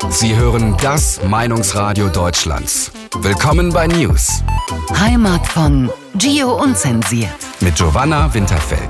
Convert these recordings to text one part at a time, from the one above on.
Sie hören das Meinungsradio Deutschlands. Willkommen bei News. Heimat von Gio Unzensiert. Mit Giovanna Winterfeld.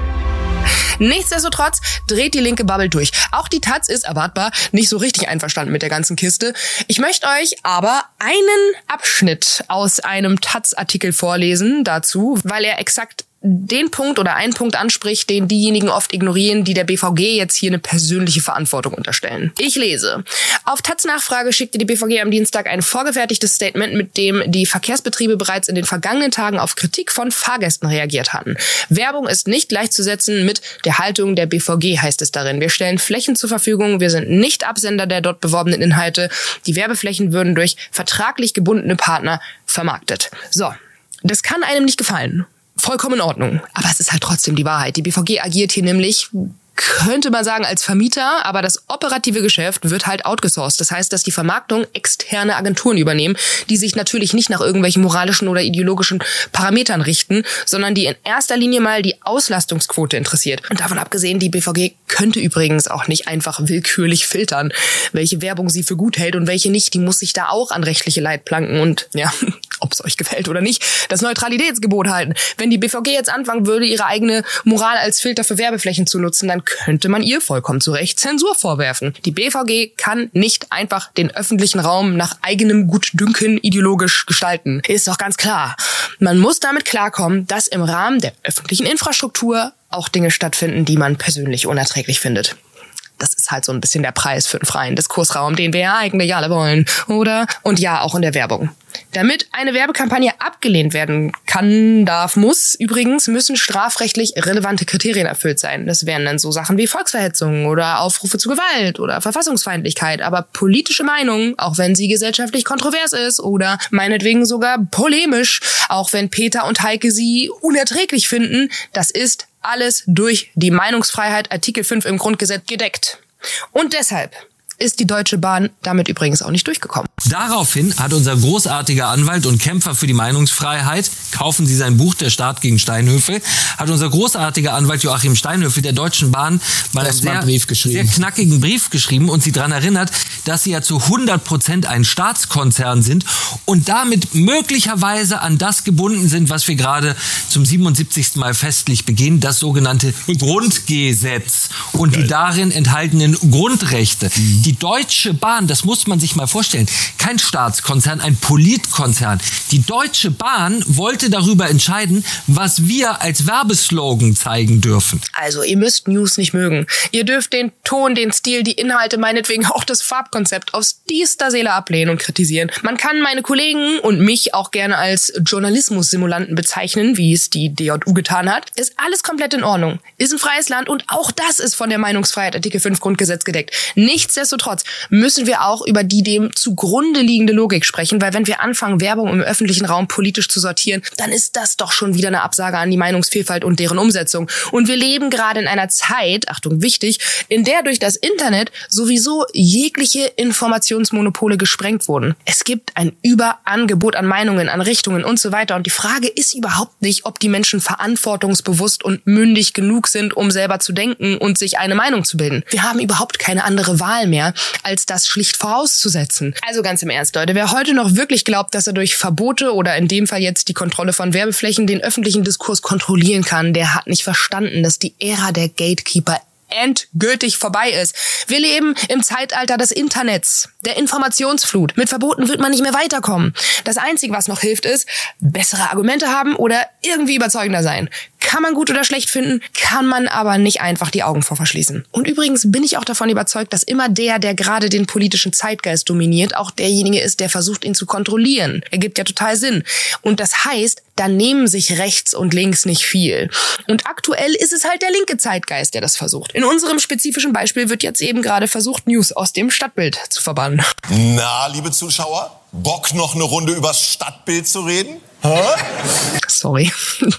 Nichtsdestotrotz dreht die linke Bubble durch. Auch die Taz ist erwartbar nicht so richtig einverstanden mit der ganzen Kiste. Ich möchte euch aber einen Abschnitt aus einem Taz-Artikel vorlesen dazu, weil er exakt den Punkt oder einen Punkt anspricht, den diejenigen oft ignorieren, die der BVG jetzt hier eine persönliche Verantwortung unterstellen. Ich lese. Auf Taz-Nachfrage schickte die BVG am Dienstag ein vorgefertigtes Statement, mit dem die Verkehrsbetriebe bereits in den vergangenen Tagen auf Kritik von Fahrgästen reagiert hatten. Werbung ist nicht gleichzusetzen mit der Haltung der BVG, heißt es darin. Wir stellen Flächen zur Verfügung, wir sind nicht Absender der dort beworbenen Inhalte. Die Werbeflächen würden durch vertraglich gebundene Partner vermarktet. So, das kann einem nicht gefallen. Vollkommen in Ordnung. Aber es ist halt trotzdem die Wahrheit. Die BVG agiert hier nämlich, könnte man sagen, als Vermieter, aber das operative Geschäft wird halt outgesourced. Das heißt, dass die Vermarktung externe Agenturen übernehmen, die sich natürlich nicht nach irgendwelchen moralischen oder ideologischen Parametern richten, sondern die in erster Linie mal die Auslastungsquote interessiert. Und davon abgesehen, die BVG könnte übrigens auch nicht einfach willkürlich filtern, welche Werbung sie für gut hält und welche nicht. Die muss sich da auch an rechtliche Leitplanken und, ja, ob es euch gefällt oder nicht, das Neutralitätsgebot halten. Wenn die BVG jetzt anfangen würde, ihre eigene Moral als Filter für Werbeflächen zu nutzen, dann könnte man ihr vollkommen zu Recht Zensur vorwerfen. Die BVG kann nicht einfach den öffentlichen Raum nach eigenem Gutdünken ideologisch gestalten. Ist doch ganz klar. Man muss damit klarkommen, dass im Rahmen der öffentlichen Infrastruktur auch Dinge stattfinden, die man persönlich unerträglich findet. Das ist halt so ein bisschen der Preis für einen freien Diskursraum, den wir ja eigentlich alle wollen, oder? Und ja, auch in der Werbung. Damit eine Werbekampagne abgelehnt werden kann, muss übrigens, müssen strafrechtlich relevante Kriterien erfüllt sein. Das wären dann so Sachen wie Volksverhetzung oder Aufrufe zu Gewalt oder Verfassungsfeindlichkeit. Aber politische Meinung, auch wenn sie gesellschaftlich kontrovers ist oder meinetwegen sogar polemisch, auch wenn Peter und Heike sie unerträglich finden, das ist alles durch die Meinungsfreiheit Artikel 5 im Grundgesetz gedeckt. Und deshalb ist die Deutsche Bahn damit übrigens auch nicht durchgekommen. Daraufhin hat unser großartiger Anwalt und Kämpfer für die Meinungsfreiheit, kaufen Sie sein Buch Der Staat gegen Steinhöfel, hat unser großartiger Anwalt Joachim Steinhöfel der Deutschen Bahn mal einen sehr knackigen Brief geschrieben und sie daran erinnert, dass sie ja zu 100% ein Staatskonzern sind und damit möglicherweise an das gebunden sind, was wir gerade zum 77. Mal festlich begehen, das sogenannte Grundgesetz und die darin enthaltenen Grundrechte. Die Deutsche Bahn, das muss man sich mal vorstellen, kein Staatskonzern, ein Politkonzern. Die Deutsche Bahn wollte darüber entscheiden, was wir als Werbeslogan zeigen dürfen. Also, ihr müsst News nicht mögen. Ihr dürft den Ton, den Stil, die Inhalte, meinetwegen auch das Farbkonzept aus tiefster Seele ablehnen und kritisieren. Man kann meine Kollegen und mich auch gerne als Journalismus-Simulanten bezeichnen, wie es die DJU getan hat. Ist alles komplett in Ordnung. Ist ein freies Land und auch das ist von der Meinungsfreiheit Artikel 5 Grundgesetz gedeckt. Nichtsdestotrotz müssen wir auch über die dem zugrunde liegende Logik sprechen, weil wenn wir anfangen, Werbung im öffentlichen Raum politisch zu sortieren, dann ist das doch schon wieder eine Absage an die Meinungsvielfalt und deren Umsetzung. Und wir leben gerade in einer Zeit, Achtung, wichtig, in der durch das Internet sowieso jegliche Informationsmonopole gesprengt wurden. Es gibt ein Überangebot an Meinungen, an Richtungen und so weiter. Und die Frage ist überhaupt nicht, ob die Menschen verantwortungsbewusst und mündig genug sind, um selber zu denken und sich eine Meinung zu bilden. Wir haben überhaupt keine andere Wahl mehr, als das schlicht vorauszusetzen. Also ganz im Ernst, Leute, wer heute noch wirklich glaubt, dass er durch Verbote oder in dem Fall jetzt die Kontrolle von Werbeflächen den öffentlichen Diskurs kontrollieren kann, der hat nicht verstanden, dass die Ära der Gatekeeper endgültig vorbei ist. Wir leben im Zeitalter des Internets, der Informationsflut. Mit Verboten wird man nicht mehr weiterkommen. Das Einzige, was noch hilft, ist, bessere Argumente haben oder irgendwie überzeugender sein. Kann man gut oder schlecht finden, kann man aber nicht einfach die Augen vor verschließen. Und übrigens bin ich auch davon überzeugt, dass immer der gerade den politischen Zeitgeist dominiert, auch derjenige ist, der versucht, ihn zu kontrollieren. Ergibt ja total Sinn. Und das heißt, da nehmen sich rechts und links nicht viel. Und aktuell ist es halt der linke Zeitgeist, der das versucht. In unserem spezifischen Beispiel wird jetzt eben gerade versucht, News aus dem Stadtbild zu verbannen. Na, liebe Zuschauer, Bock noch eine Runde übers Stadtbild zu reden? Hä? Sorry,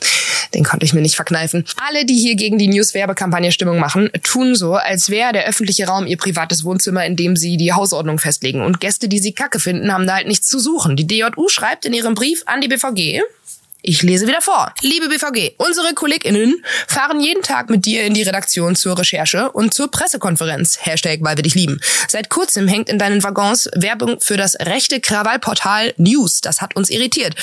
den konnte ich mir nicht verkneifen. Alle, die hier gegen die News-Werbekampagne Stimmung machen, tun so, als wäre der öffentliche Raum ihr privates Wohnzimmer, in dem sie die Hausordnung festlegen. Und Gäste, die sie kacke finden, haben da halt nichts zu suchen. Die DJU schreibt in ihrem Brief an die BVG: Ich lese wieder vor. Liebe BVG, unsere KollegInnen fahren jeden Tag mit dir in die Redaktion zur Recherche und zur Pressekonferenz. Hashtag, weil wir dich lieben. Seit kurzem hängt in deinen Waggons Werbung für das rechte Krawallportal News. Das hat uns irritiert.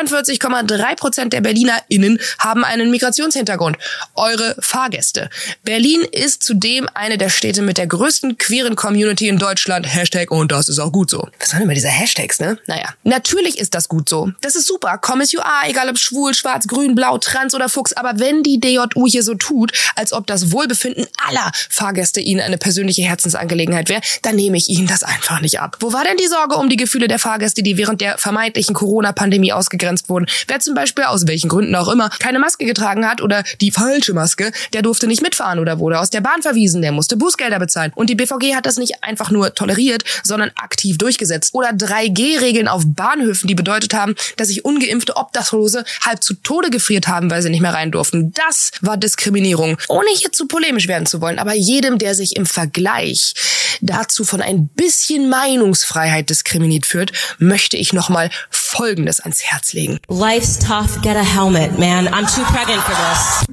42,3% der BerlinerInnen haben einen Migrationshintergrund. Eure Fahrgäste. Berlin ist zudem eine der Städte mit der größten queeren Community in Deutschland. Hashtag, und das ist auch gut so. Was sind immer diese Hashtags, ne? Naja. Natürlich ist das gut so. Das ist super. Komm as you are, egal ob schwul, schwarz, grün, blau, trans oder Fuchs. Aber wenn die DJU hier so tut, als ob das Wohlbefinden aller Fahrgäste ihnen eine persönliche Herzensangelegenheit wäre, dann nehme ich ihnen das einfach nicht ab. Wo war denn die Sorge um die Gefühle der Fahrgäste, die während der vermeintlichen Corona-Pandemie ausgegrenzt wurden? Wer zum Beispiel, aus welchen Gründen auch immer, keine Maske getragen hat oder die falsche Maske, der durfte nicht mitfahren oder wurde aus der Bahn verwiesen, der musste Bußgelder bezahlen. Und die BVG hat das nicht einfach nur toleriert, sondern aktiv durchgesetzt. Oder 3G-Regeln auf Bahnhöfen, die bedeutet haben, dass sich ungeimpfte Obdachlose halb zu Tode gefriert haben, weil sie nicht mehr rein durften. Das war Diskriminierung. Ohne hier zu polemisch werden zu wollen, aber jedem, der sich im Vergleich dazu von ein bisschen Meinungsfreiheit diskriminiert fühlt, möchte ich nochmal Folgendes ans Herz legen. Life's tough, get a helmet, man. I'm too pregnant for this.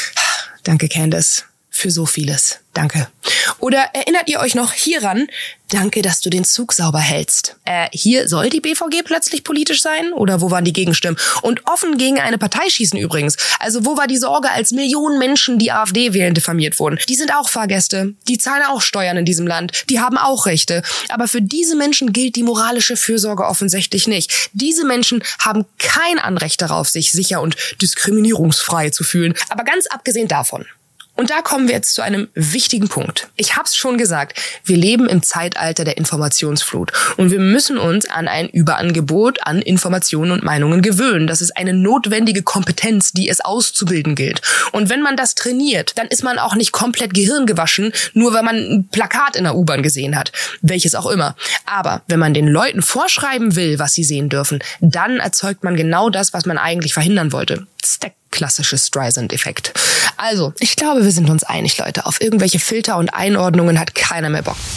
Danke, Candace, für so vieles. Danke. Oder erinnert ihr euch noch hieran? Danke, dass du den Zug sauber hältst. Hier soll die BVG plötzlich politisch sein? Oder wo waren die Gegenstimmen? Und offen gegen eine Partei schießen übrigens. Also wo war die Sorge, als Millionen Menschen, die AfD wählen, diffamiert wurden? Die sind auch Fahrgäste. Die zahlen auch Steuern in diesem Land. Die haben auch Rechte. Aber für diese Menschen gilt die moralische Fürsorge offensichtlich nicht. Diese Menschen haben kein Anrecht darauf, sich sicher und diskriminierungsfrei zu fühlen. Aber ganz abgesehen davon. Und da kommen wir jetzt zu einem wichtigen Punkt. Ich hab's schon gesagt, wir leben im Zeitalter der Informationsflut und wir müssen uns an ein Überangebot an Informationen und Meinungen gewöhnen. Das ist eine notwendige Kompetenz, die es auszubilden gilt. Und wenn man das trainiert, dann ist man auch nicht komplett gehirngewaschen, nur weil man ein Plakat in der U-Bahn gesehen hat, welches auch immer. Aber wenn man den Leuten vorschreiben will, was sie sehen dürfen, dann erzeugt man genau das, was man eigentlich verhindern wollte. Das ist der klassische Streisand-Effekt. Also, ich glaube, wir sind uns einig, Leute. Auf irgendwelche Filter und Einordnungen hat keiner mehr Bock.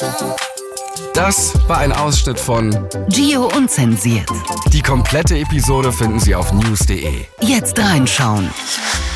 Das war ein Ausschnitt von Gio Unzensiert. Die komplette Episode finden Sie auf news.de. Jetzt reinschauen.